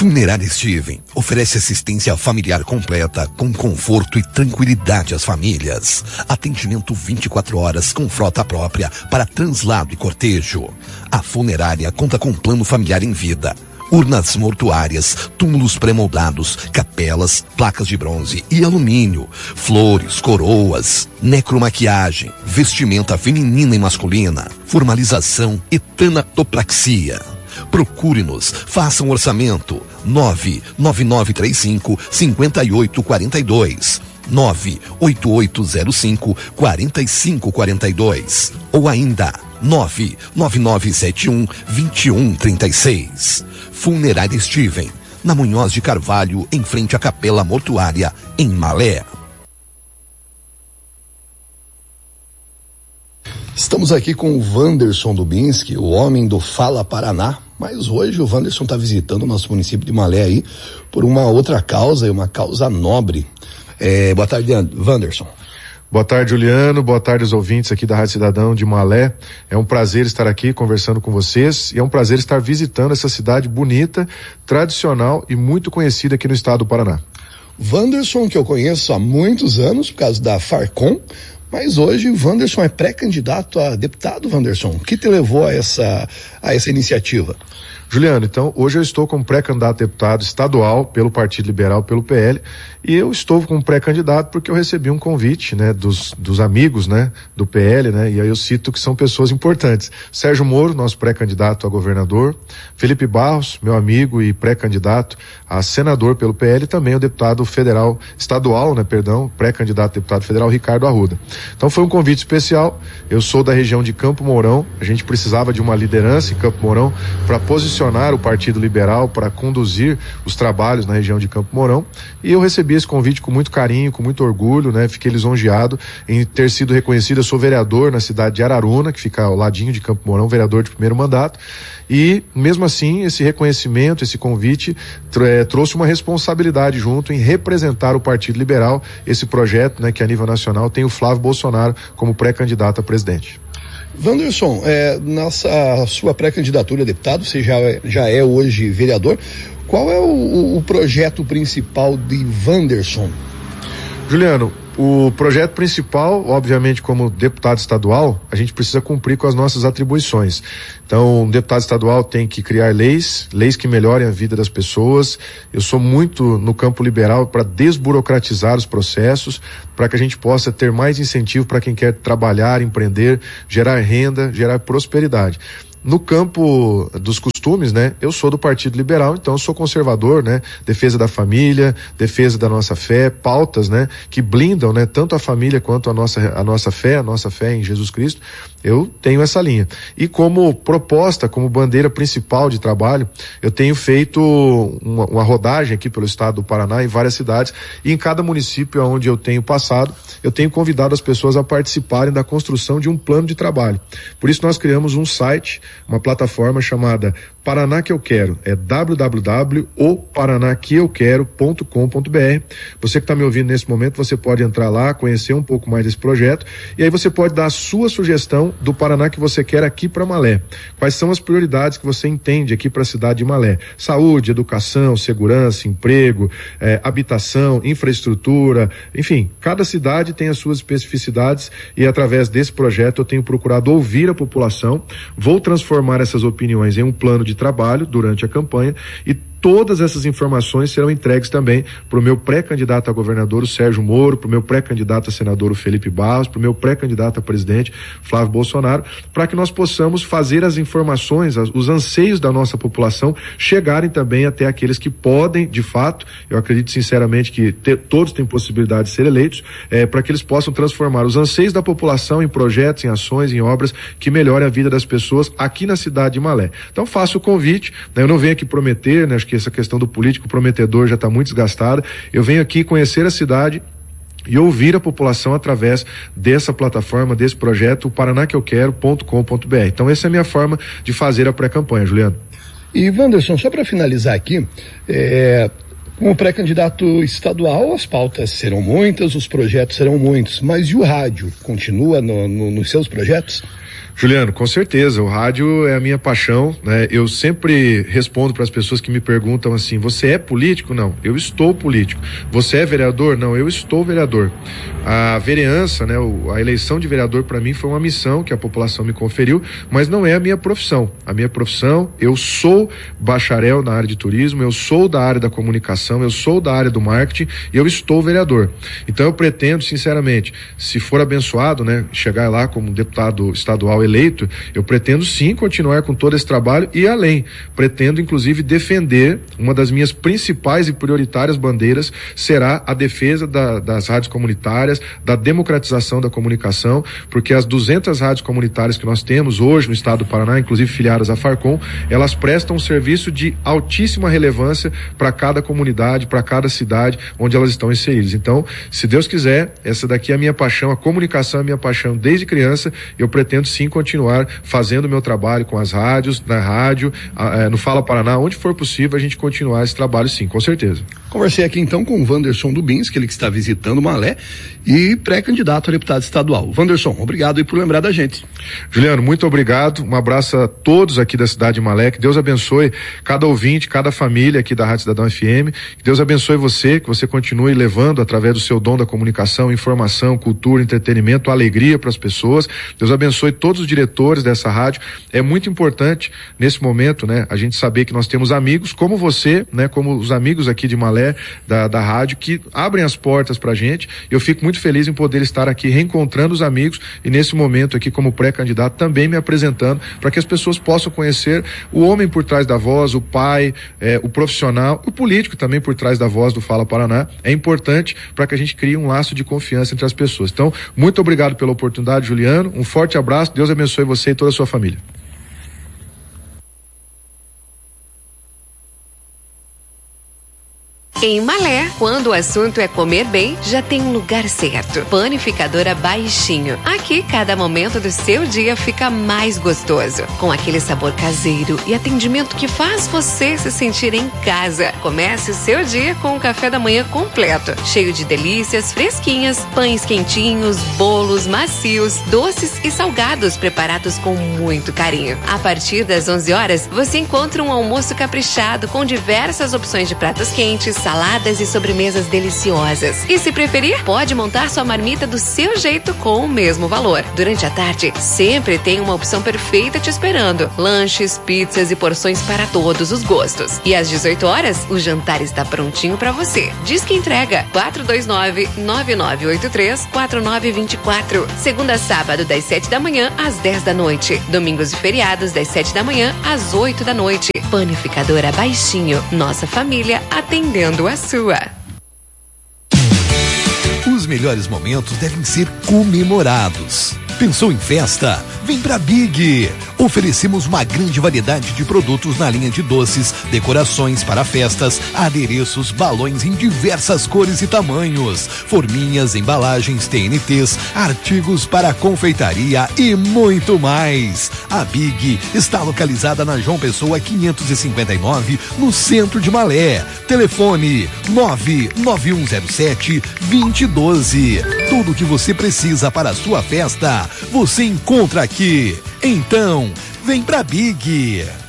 Funerária Steven oferece assistência familiar completa com conforto e tranquilidade às famílias. Atendimento 24 horas com frota própria para translado e cortejo. A funerária conta com plano familiar em vida, urnas mortuárias, túmulos pré-moldados, capelas, placas de bronze e alumínio, flores, coroas, necromaquiagem, vestimenta feminina e masculina, formalização e tanatopraxia. Procure-nos, faça um orçamento. 99935-5842, 98805-4542 ou ainda 99971-2136. Funerária Steven, na Munhoz de Carvalho, em frente à Capela Mortuária, em Malé. Estamos aqui com o Wanderson Dubinski, o homem do Fala Paraná, mas hoje o Wanderson está visitando o nosso município de Malé aí por uma outra causa, e uma causa nobre. Boa tarde, Wanderson. Boa tarde, Juliano. Boa tarde aos ouvintes aqui da Rádio Cidadão de Malé. É um prazer estar aqui conversando com vocês e é um prazer estar visitando essa cidade bonita, tradicional e muito conhecida aqui no estado do Paraná. Wanderson, que eu conheço há muitos anos por causa da Farcom, mas hoje o Wanderson é pré-candidato a deputado. Wanderson, o que te levou a essa iniciativa? Juliano, então, hoje eu estou como pré-candidato a deputado estadual pelo Partido Liberal, pelo PL, e eu estou como pré-candidato porque eu recebi um convite, né, dos amigos, né, do PL, né, e aí eu cito que são pessoas importantes. Sérgio Moro, nosso pré-candidato a governador, Felipe Barros, meu amigo e pré-candidato a senador pelo PL, e também o deputado federal, pré-candidato a deputado federal, Ricardo Arruda. Então foi um convite especial. Eu sou da região de Campo Mourão, a gente precisava de uma liderança em Campo Mourão para posicionar o Partido Liberal, para conduzir os trabalhos na região de Campo Mourão, e eu recebi esse convite com muito carinho, com muito orgulho, né? Fiquei lisonjeado em ter sido reconhecido. Eu sou vereador na cidade de Araruna, que fica ao ladinho de Campo Mourão, vereador de primeiro mandato, e mesmo assim esse reconhecimento, esse convite trouxe uma responsabilidade junto em representar o Partido Liberal, esse projeto, né, que a nível nacional tem o Flávio Bolsonaro como pré-candidato a presidente. Wanderson, nessa sua pré-candidatura a deputado, você já é hoje vereador, qual é o projeto principal de Wanderson? Juliano, o projeto principal, obviamente, como deputado estadual, a gente precisa cumprir com as nossas atribuições. Então, o deputado estadual tem que criar leis que melhorem a vida das pessoas. Eu sou muito no campo liberal para desburocratizar os processos, para que a gente possa ter mais incentivo para quem quer trabalhar, empreender, gerar renda, gerar prosperidade. No campo dos costumes, né, eu sou do Partido Liberal, então eu sou conservador, né, defesa da família, defesa da nossa fé, pautas, né, que blindam, né, tanto a família quanto a nossa fé em Jesus Cristo. Eu tenho essa linha. E como proposta, como bandeira principal de trabalho, eu tenho feito uma rodagem aqui pelo estado do Paraná, em várias cidades, e em cada município onde eu tenho passado, eu tenho convidado as pessoas a participarem da construção de um plano de trabalho. Por isso nós criamos um site, uma plataforma chamada Paraná que eu quero, é www.paranaqueeuquero.com.br. Você que está me ouvindo nesse momento, você pode entrar lá, conhecer um pouco mais desse projeto, e aí você pode dar a sua sugestão do Paraná que você quer aqui para Malé. Quais são as prioridades que você entende aqui para a cidade de Malé? Saúde, educação, segurança, emprego, habitação, infraestrutura, enfim, cada cidade tem as suas especificidades, e através desse projeto eu tenho procurado ouvir a população, vou transformar essas opiniões em um plano de trabalho durante a campanha, e todas essas informações serão entregues também para o meu pré-candidato a governador, o Sérgio Moro, para o meu pré-candidato a senador, o Felipe Barros, para o meu pré-candidato a presidente, Flávio Bolsonaro, para que nós possamos fazer as informações, os anseios da nossa população chegarem também até aqueles que podem, de fato, eu acredito sinceramente que todos têm possibilidade de ser eleitos, para que eles possam transformar os anseios da população em projetos, em ações, em obras que melhorem a vida das pessoas aqui na cidade de Malé. Então faço o convite, né? Eu não venho aqui prometer, né? Acho que essa questão do político prometedor já está muito desgastada. Eu venho aqui conhecer a cidade e ouvir a população através dessa plataforma, desse projeto, o paranaqueeuquero.com.br. Então essa é a minha forma de fazer a pré-campanha, Juliano. E Wanderson, só para finalizar aqui, como pré-candidato estadual, as pautas serão muitas, os projetos serão muitos, mas e o rádio? Continua nos seus projetos? Juliano, com certeza, o rádio é a minha paixão, né? Eu sempre respondo para as pessoas que me perguntam assim: você é político? Não, eu estou político. Você é vereador? Não, eu estou vereador. A vereança, né, a eleição de vereador para mim foi uma missão que a população me conferiu, mas não é a minha profissão. A minha profissão, eu sou bacharel na área de turismo, eu sou da área da comunicação, eu sou da área do marketing e eu estou vereador. Então eu pretendo, sinceramente, se for abençoado, né, chegar lá como deputado estadual eleito, eu pretendo sim continuar com todo esse trabalho e além. Pretendo, inclusive, defender uma das minhas principais e prioritárias bandeiras será a defesa das rádios comunitárias, da democratização da comunicação, porque as 200 rádios comunitárias que nós temos hoje no estado do Paraná, inclusive filiadas à Farcom, elas prestam um serviço de altíssima relevância para cada comunidade, para cada cidade onde elas estão inseridas. Então, se Deus quiser, essa daqui é a minha paixão, a comunicação é a minha paixão desde criança. Eu pretendo sim continuar fazendo o meu trabalho com as rádios, na rádio, no Fala Paraná, onde for possível a gente continuar esse trabalho sim, com certeza. Conversei aqui então com o Wanderson Dubinski, ele que está visitando Malé e pré-candidato a deputado estadual. Wanderson, obrigado aí por lembrar da gente. Juliano, muito obrigado, um abraço a todos aqui da cidade de Malé, que Deus abençoe cada ouvinte, cada família aqui da Rádio Cidadão FM, que Deus abençoe você, que você continue levando através do seu dom da comunicação, informação, cultura, entretenimento, alegria para as pessoas. Deus abençoe todos os diretores dessa rádio. É muito importante nesse momento, né, a gente saber que nós temos amigos como você, né, como os amigos aqui de Malé, da rádio, que abrem as portas pra gente. Eu fico muito feliz em poder estar aqui reencontrando os amigos e nesse momento aqui como pré-candidato também me apresentando para que as pessoas possam conhecer o homem por trás da voz, o pai, o profissional, o político também por trás da voz do Fala Paraná. É importante para que a gente crie um laço de confiança entre as pessoas. Então, muito obrigado pela oportunidade, Juliano. Um forte abraço. Deus abençoe você e toda a sua família. Em Malé, quando o assunto é comer bem, já tem um lugar certo. Panificadora Baixinho. Aqui, cada momento do seu dia fica mais gostoso. Com aquele sabor caseiro e atendimento que faz você se sentir em casa. Comece o seu dia com um café da manhã completo, cheio de delícias fresquinhas, pães quentinhos, bolos macios, doces e salgados preparados com muito carinho. A partir das 11 horas, você encontra um almoço caprichado com diversas opções de pratos quentes, saladas e sobremesas deliciosas. E se preferir, pode montar sua marmita do seu jeito com o mesmo valor. Durante a tarde, sempre tem uma opção perfeita te esperando. Lanches, pizzas e porções para todos os gostos. E às 18 horas, o jantar está prontinho para você. Diz que entrega 429-9983-4924. Segunda a sábado, das 7 da manhã às 10 da noite. Domingos e feriados, das 7 da manhã às 8 da noite. Panificadora Baixinho. Nossa família atendendo a sua. Os melhores momentos devem ser comemorados. Pensou em festa? Vem pra Big! Oferecemos uma grande variedade de produtos na linha de doces, decorações para festas, adereços, balões em diversas cores e tamanhos, forminhas, embalagens, TNTs, artigos para confeitaria e muito mais. A Big está localizada na João Pessoa 559, no centro de Malé. Telefone 99107-2012. Tudo o que você precisa para a sua festa, você encontra aqui. Então, vem pra Big!